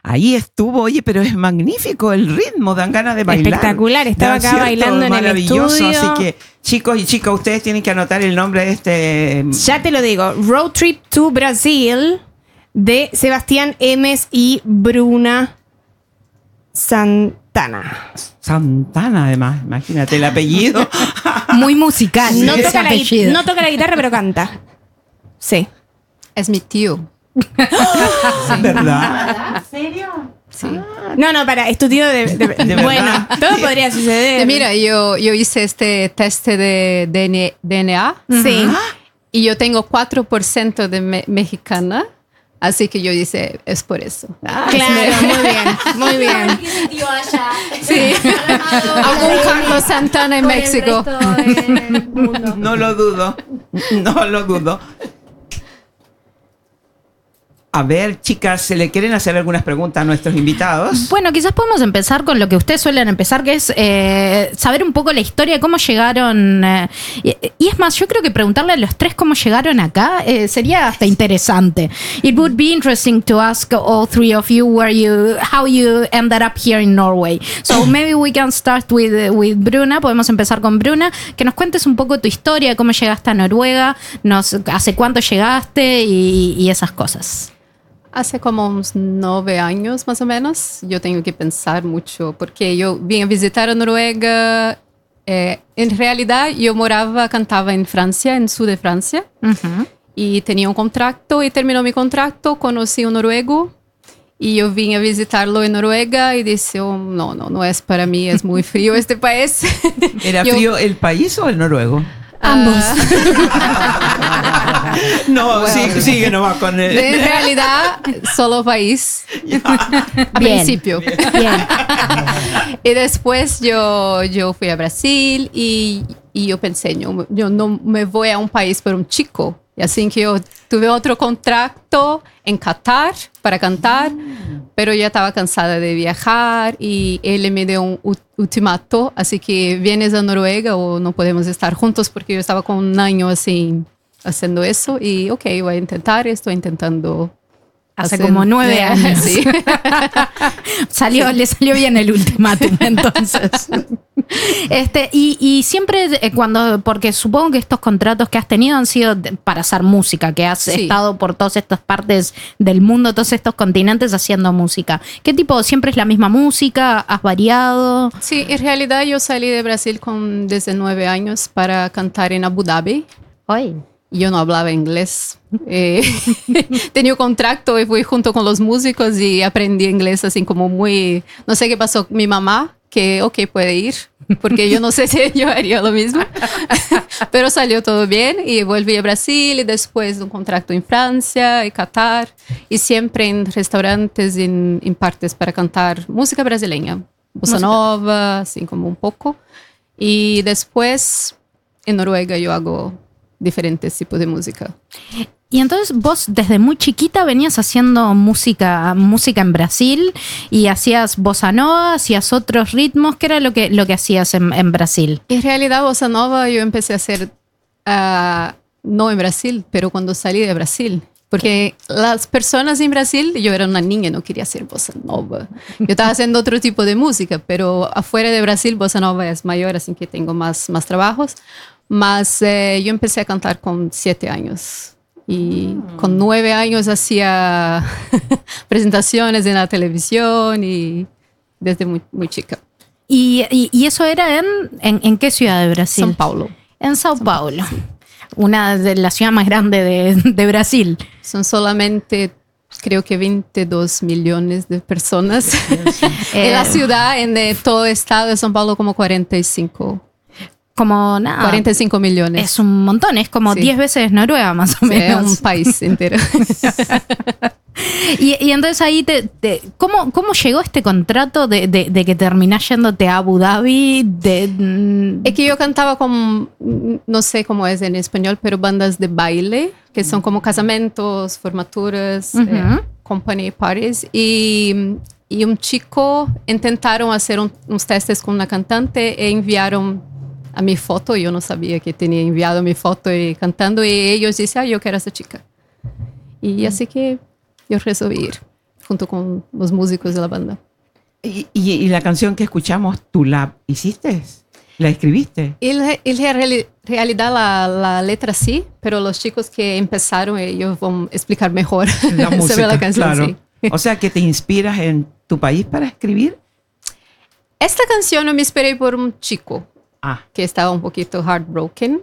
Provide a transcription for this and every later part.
ahí estuvo, oye, pero es magnífico el ritmo, dan ganas de bailar. Espectacular, estaba acá bailando en el estudio. Así que, chicos y chicas, ustedes tienen que anotar el nombre de este... Ya te lo digo, Road Trip to Brazil, de Sebastián Emes y Bruna Santana. Santana, además, imagínate el apellido. Muy musical. Sí, No ese toca apellido. no toca la guitarra, pero canta. Sí. Es mi tío. ¿Verdad? ¿En serio? Sí. No, para, es tu tío de verdad. bueno, todo podría suceder. Mira, yo hice este test de DNA Sí. y yo tengo 4% de mexicana, así que yo dice, es por eso. Claro, muy bien. Tiene tío allá. Sí. Algún Carlos Santana en Por el México. resto del mundo. No lo dudo. No lo dudo. A ver, chicas, ¿se le quieren hacer algunas preguntas a nuestros invitados? Bueno, quizás podemos empezar con lo que ustedes suelen empezar, que es saber un poco la historia de cómo llegaron. Y es más, yo creo que preguntarle a los tres cómo llegaron acá sería hasta interesante. It would be interesting to ask all three of you how you ended up here in Norway. So maybe we can start with Bruna. Podemos empezar con Bruna. Que nos cuentes un poco tu historia, cómo llegaste a Noruega, hace cuánto llegaste y esas cosas. Hace como unos 9 años más o menos. Yo tengo que pensar mucho porque yo vine a visitar a Noruega. En realidad yo cantaba en Francia, en sur de Francia. Uh-huh. Y tenía un contrato y terminó mi contrato. Conocí un noruego y yo vine a visitarlo en Noruega y dije, oh, no es para mí, es muy frío este país. ¿Era frío el país o el noruego? Ambos. No, bueno, sigue nomás con el... En realidad, solo país. Al Bien, principio. Bien. Y después yo fui a Brasil y yo pensé, yo no me voy a un país por un chico. Y así que yo tuve otro contrato en Qatar para cantar, pero ya estaba cansada de viajar y él me dio un ultimato, así que vienes a Noruega o no podemos estar juntos porque yo estaba con un año así haciendo eso y ok, voy a intentar, estoy intentando. Hace como 9 años. Sí. Le salió bien el ultimátum, entonces. Y siempre porque supongo que estos contratos que has tenido han sido para hacer música, que has estado por todas estas partes del mundo, todos estos continentes haciendo música. ¿Qué tipo? ¿Siempre es la misma música? ¿Has variado? Sí, en realidad yo salí de Brasil con 19 años para cantar en Abu Dhabi. Hoy. Yo no hablaba inglés. Tenía un contrato y fui junto con los músicos y aprendí inglés así como muy... No sé qué pasó. Mi mamá, que ok, puede ir, porque yo no sé si yo haría lo mismo. Pero salió todo bien y volví a Brasil y después un contrato en Francia y Qatar y siempre en restaurantes, en partes para cantar música brasileña. Bossa nova, así como un poco. Y después en Noruega yo hago diferentes tipos de música. Y entonces vos desde muy chiquita venías haciendo música en Brasil y hacías bossa nova, hacías otros ritmos. ¿Qué era lo que hacías en Brasil? En realidad bossa nova yo empecé a hacer no en Brasil, pero cuando salí de Brasil. Porque las personas en Brasil, yo era una niña, no quería hacer bossa nova. Yo estaba haciendo otro tipo de música, pero afuera de Brasil bossa nova es mayor, así que tengo más trabajos. Mas yo empecé a cantar con 7 años y con 9 años hacía presentaciones en la televisión y desde muy, muy chica. ¿Y eso era en qué ciudad de Brasil? São Paulo. En São Paulo. Sí. Una de las ciudades más grandes de Brasil. Son solamente, creo que 22 millones de personas. En la ciudad, en todo el estado de São Paulo, como 45. Como nada. 45 millones. Es un montón, es como 10 veces Noruega más o menos. Es un país entero. Y entonces ahí, ¿cómo llegó este contrato de que terminás yéndote a Abu Dhabi? Es que yo cantaba con, no sé cómo es en español, pero bandas de baile, que son como casamentos, formaturas, company parties. Y un chico intentaron hacer unos testes con una cantante e enviaron a mi foto. Yo no sabía que tenía enviado mi foto y cantando, y ellos dicen, yo quiero a esa chica. Y así que yo resolví ir. junto con los músicos de la banda. Y la canción que escuchamos, ¿tú la hiciste? ¿La escribiste? En realidad la letra sí, pero los chicos que empezaron, ellos van a explicar mejor La música, sobre la canción. claro. Sí. O sea, que te inspiras en tu país para escribir. Esta canción me inspiré por un chico Ah, que estaba un poquito heartbroken.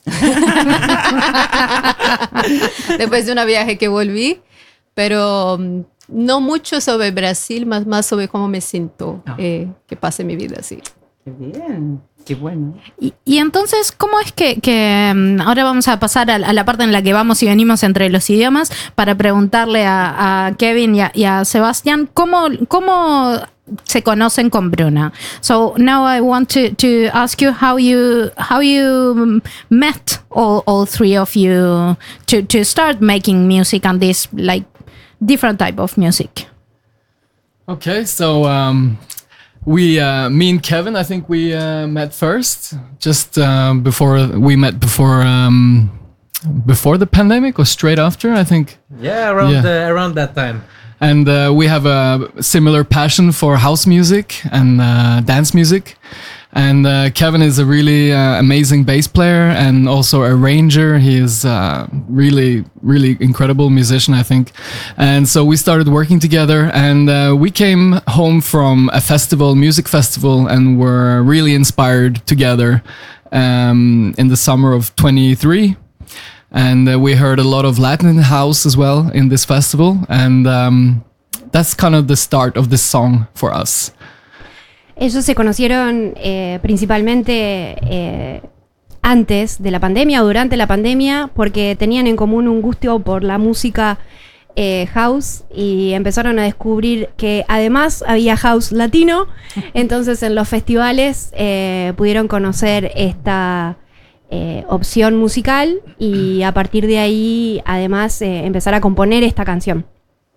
Después de una viaje que volví, pero no mucho sobre Brasil, más sobre cómo me siento que pase mi vida así. qué bien, qué bueno. Y entonces, ¿cómo es que ahora vamos a pasar a la parte en la que vamos y venimos entre los idiomas para preguntarle a Kevin y a Sebastián cómo se conocen con Bruna? So now I want to ask you how you met all three of you to start making music and this like different type of music. Okay, so me and Kevin, I think we met first, just before the pandemic or straight after, I think. Yeah, around that time. And we have a similar passion for house music and dance music. And Kevin is a really amazing bass player and also arranger. He is really, really incredible musician, I think. And so we started working together, and we came home from a music festival, and were really inspired together in the summer of 23. And we heard a lot of Latin house as well in this festival. And that's kind of the start of this song for us. Ellos se conocieron principalmente antes de la pandemia o durante la pandemia porque tenían en común un gusto por la música house y empezaron a descubrir que además había house latino. Entonces en los festivales pudieron conocer esta opción musical y a partir de ahí además empezar a componer esta canción.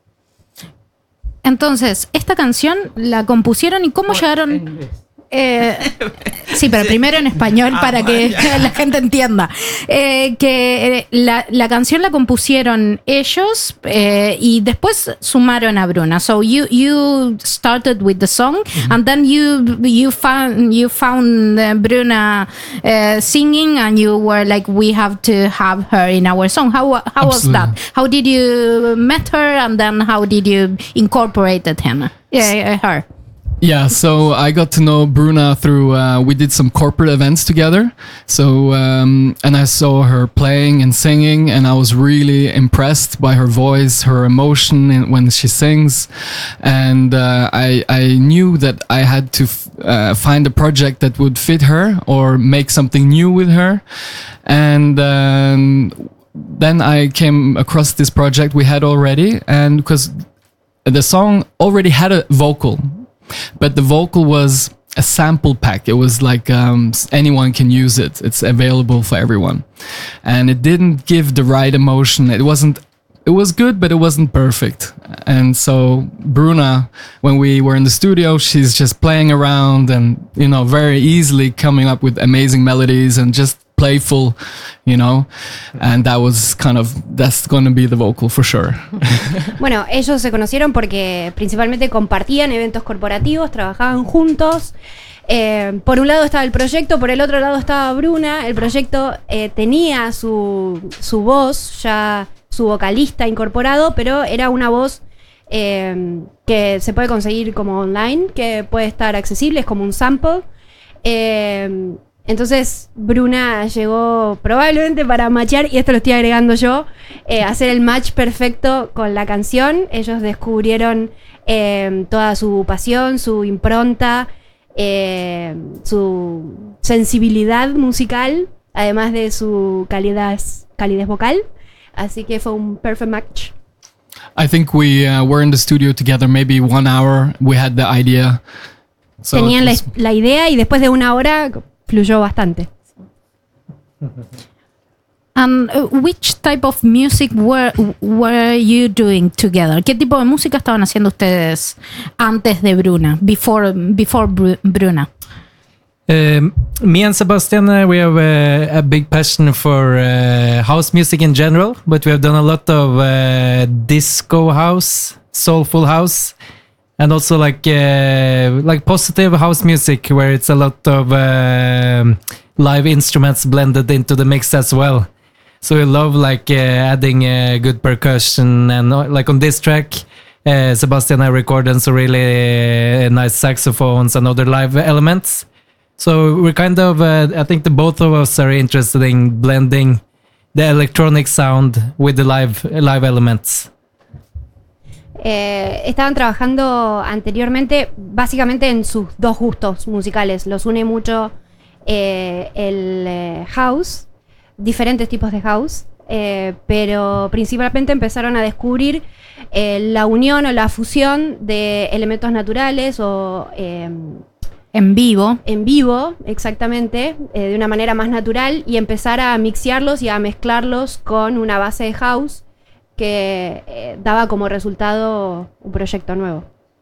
Entonces, esta canción la compusieron y cómo llegaron. Sí, pero primero en español para que la gente entienda. Que la canción la compusieron ellos y después sumaron a Bruna. So you started with the song and then you found Bruna singing and you were like, we have to have her in our song. How was that? How did you met her and then how did you incorporated her? Yeah, so I got to know Bruna through, we did some corporate events together. So, and I saw her playing and singing, and I was really impressed by her voice, her emotion when she sings. And I knew that I had to find a project that would fit her or make something new with her. And then I came across this project we had already, and because the song already had a vocal, but the vocal was a sample pack. It was like anyone can use it. It's available for everyone. And it didn't give the right emotion. It was good, but it wasn't perfect. And so Bruna, when we were in the studio, she's just playing around and, very easily coming up with amazing melodies and just playful, and that's going to be the vocal for sure. Bueno, ellos se conocieron porque principalmente compartían eventos corporativos, trabajaban juntos. Por un lado estaba el proyecto, por el otro lado estaba Bruna. El proyecto tenía su voz, ya su vocalista incorporado, pero era una voz que se puede conseguir como online, que puede estar accesible, es como un sample. Entonces Bruna llegó probablemente para matchar, y esto lo estoy agregando yo, hacer el match perfecto con la canción. Ellos descubrieron toda su pasión, su impronta, su sensibilidad musical, además de su calidez vocal. Así que fue un perfect match. I think we were in the studio together maybe 1 hour. We had the idea. So tenían la idea y después de 1 hora fluyó bastante. And which type of music were you doing together? ¿Qué tipo de música estaban haciendo ustedes antes de Bruna, before Bruna? Me and Sebastian, we have a big passion for house music in general, but we have done a lot of disco house, soulful house, and also like positive house music where it's a lot of live instruments blended into the mix as well. So we love like adding good percussion, and like on this track, Sebastian and I recorded some really nice saxophones and other live elements. So we're kind of, I think the both of us are interested in blending the electronic sound with the live elements. Estaban trabajando anteriormente básicamente en sus dos gustos musicales. Los une mucho el house, diferentes tipos de house, pero principalmente empezaron a descubrir la unión o la fusión de elementos naturales o en vivo, exactamente, de una manera más natural, y empezar a mixearlos y a mezclarlos con una base de house que daba como resultado un proyecto nuevo.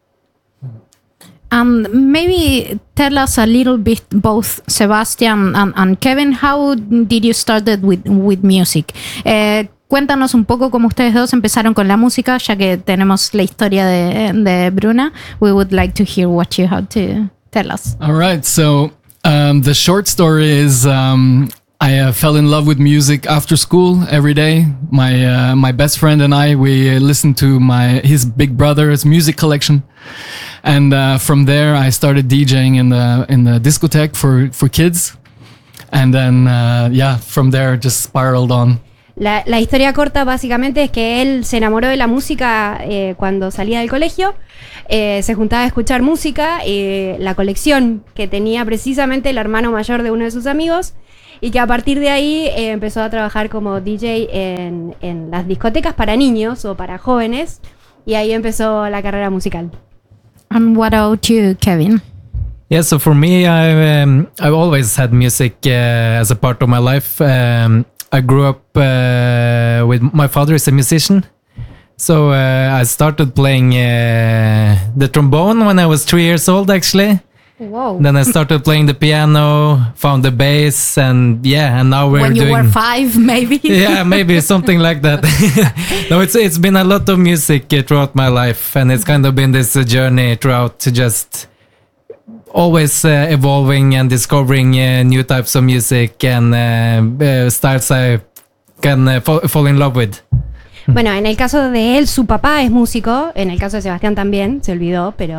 Maybe tell us a little bit, both Sebastian and Kevin, how did you started with music? Cuéntanos un poco cómo ustedes dos empezaron con la música, ya que tenemos la historia de Bruna. We would like to hear what you have to tell us. All right, so the short story is I fell in love with music after school every day. My best friend and I, we listened to his big brother's music collection, and from there I started DJing in the discotheque for kids, and then from there just spiraled on. La historia corta básicamente es que él se enamoró de la música cuando salía del colegio, se juntaba a escuchar música, la colección que tenía precisamente el hermano mayor de uno de sus amigos, y que a partir de ahí empezó a trabajar como DJ en las discotecas para niños o para jóvenes, y ahí empezó la carrera musical. And what about you, Kevin? Yeah, so for me, I've always had music as a part of my life. I grew up with my father is a musician, so I started playing the trombone when I was 3 years old, actually. Wow. Then I started playing the piano, found the bass, and now we're when you doing... were 5, maybe. Yeah, maybe something like that. No, it's been a lot of music throughout my life, and it's kind of been this journey throughout to just always evolving and discovering new types of music and styles I can fall in love with. Bueno, en el caso de él, su papá es músico, en el caso de Sebastián también, se olvidó, pero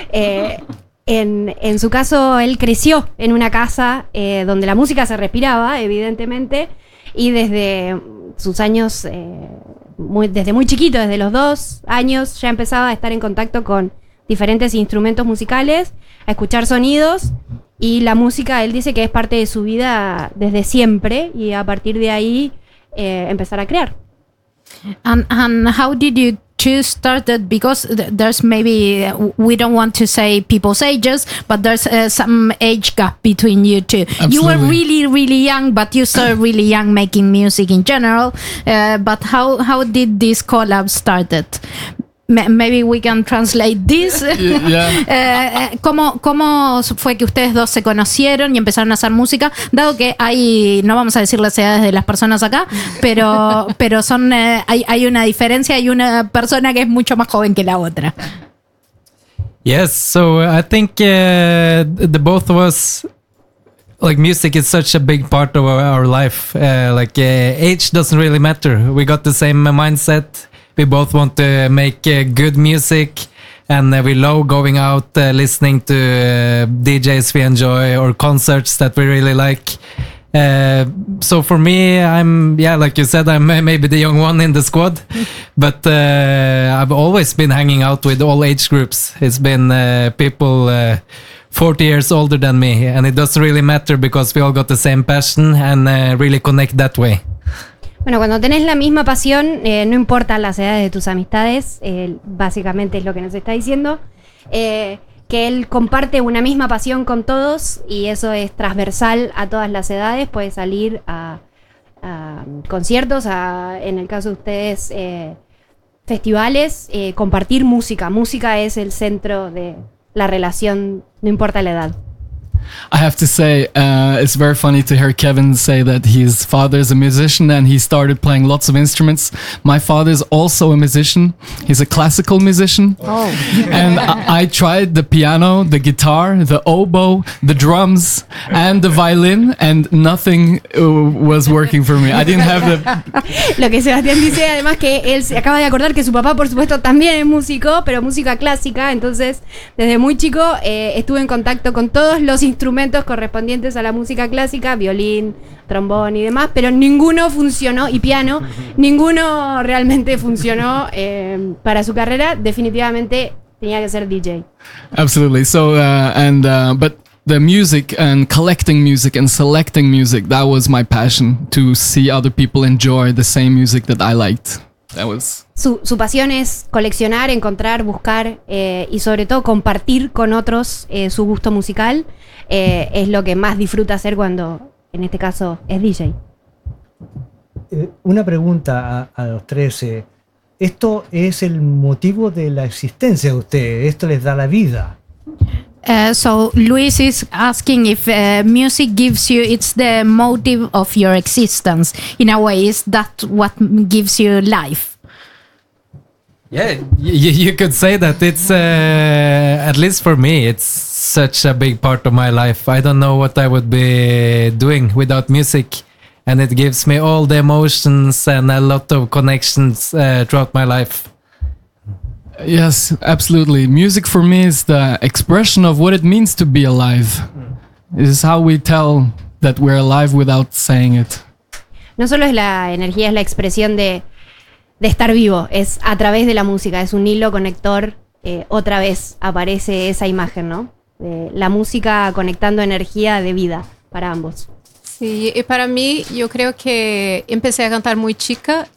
en su caso él creció en una casa donde la música se respiraba, evidentemente, y desde sus años, desde muy chiquito, desde los 2 años, ya empezaba a estar en contacto con diferentes instrumentos musicales, a escuchar sonidos, y la música, él dice que es parte de su vida desde siempre, y a partir de ahí empezar a crear. And how did you choose started? Because there's maybe, we don't want to say people's ages, but there's some age gap between you two. Absolutely. You were really, really young, but you started really young making music in general. But how did this collab started? Maybe we can translate this. Yeah. ¿Cómo fue que ustedes dos se conocieron y empezaron a hacer música? Dado que no vamos a decir las edades de las personas acá, pero hay una diferencia, hay una persona que es mucho más joven que la otra. Yes, so I think the both of us, like, music is such a big part of our life. Age doesn't really matter. We got the same mindset. We both want to make good music, and we love going out, listening to DJs we enjoy or concerts that we really like. So for me, like you said, I'm maybe the young one in the squad, but I've always been hanging out with all age groups. It's been people 40 years older than me, and it doesn't really matter because we all got the same passion and really connect that way. Bueno, cuando tenés la misma pasión, no importa las edades de tus amistades, básicamente es lo que nos está diciendo, que él comparte una misma pasión con todos, y eso es transversal a todas las edades. Puede salir a conciertos, en el caso de ustedes, festivales, compartir música. Música es el centro de la relación, no importa la edad. I have to say, it's very funny to hear Kevin say that his father is a musician and he started playing lots of instruments. My father is also a musician. He's a classical musician. Oh. And I tried the piano, the guitar, the oboe, the drums, and the violin, and nothing was working for me. I didn't have the... Lo que Sebastián dice además que él se acaba de acordar que su papá por supuesto también es músico, pero música clásica, entonces desde muy chico estuve en contacto con todos los instrumentos correspondientes a la música clásica, violín, trombón y demás, pero ninguno funcionó, y piano, ninguno realmente funcionó para su carrera. Definitivamente tenía que ser DJ. Absolutely. So, but the music and collecting music and selecting music, that was my passion, to see other people enjoy the same music that I liked. That was... Su pasión es coleccionar, encontrar, buscar y sobre todo compartir con otros su gusto musical. Es lo que más disfruta hacer cuando, en este caso, es DJ. Una pregunta a los tres. ¿Esto es el motivo de la existencia de ustedes? ¿Esto les da la vida? So Luis is asking if music gives you, it's the motive of your existence. In a way, is that what gives you life? Yeah, you could say that. It's at least for me, it's such a big part of my life. I don't know what I would be doing without music, and it gives me all the emotions and a lot of connections throughout my life. Yes, absolutely. Music for me is the expression of what it means to be alive. It is how we tell that we're alive without saying it. No solo es la energía, es la expresión de estar vivo, es a través de la música, es un hilo conector. Otra vez aparece esa imagen, ¿no? De la música conectando energía de vida para ambos. Sí, y para mí yo creo que empecé a cantar muy chica